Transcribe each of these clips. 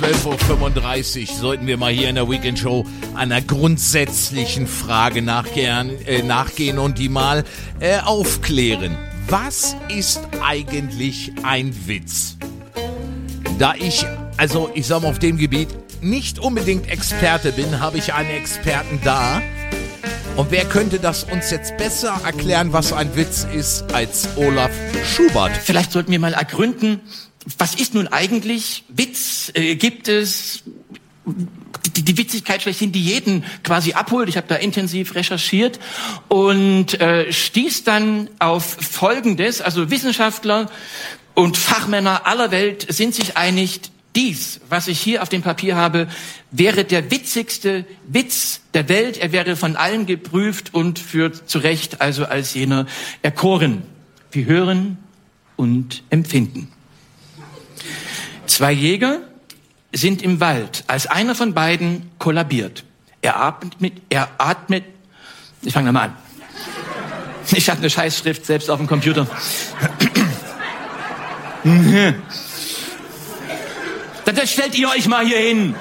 12:35 Uhr sollten wir mal hier in der Weekend Show einer grundsätzlichen Frage nachgehen und die mal aufklären. Was ist eigentlich ein Witz? Da ich sag mal, auf dem Gebiet nicht unbedingt Experte bin, habe ich einen Experten da. Und wer könnte das uns jetzt besser erklären, was ein Witz ist, als Olaf Schubert? Vielleicht sollten wir mal ergründen, was ist nun eigentlich Witz? Gibt es die Witzigkeit schlechthin, die jeden quasi abholt? Ich habe da intensiv recherchiert und stieß dann auf Folgendes. Also Wissenschaftler und Fachmänner aller Welt sind sich einig, dies, was ich hier auf dem Papier habe, wäre der witzigste Witz der Welt. Er wäre von allen geprüft und für zu Recht also als jener erkoren. Wir hören und empfinden. 2 Jäger sind im Wald, als einer von beiden kollabiert. Er atmet, ich fange nochmal an. Ich habe eine Scheißschrift selbst auf dem Computer. Dann stellt ihr euch mal hier hin.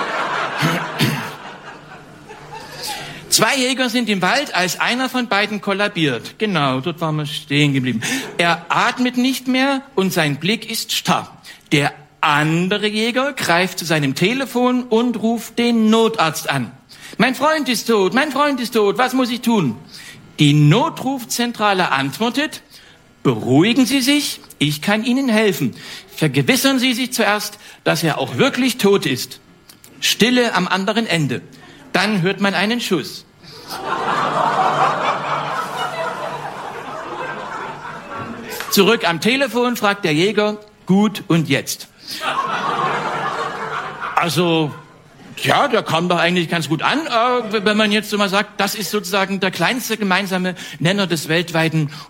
2 Jäger sind im Wald, als einer von beiden kollabiert. Genau, dort waren wir stehen geblieben. Er atmet nicht mehr und sein Blick ist starr. Der andere Jäger greift zu seinem Telefon und ruft den Notarzt an. Mein Freund ist tot, was muss ich tun? Die Notrufzentrale antwortet: Beruhigen Sie sich, ich kann Ihnen helfen. Vergewissern Sie sich zuerst, dass er auch wirklich tot ist. Stille am anderen Ende. Dann hört man einen Schuss. Zurück am Telefon fragt der Jäger: Gut, und jetzt? Also, ja, der kam doch eigentlich ganz gut an, wenn man jetzt so mal sagt, das ist sozusagen der kleinste gemeinsame Nenner des weltweiten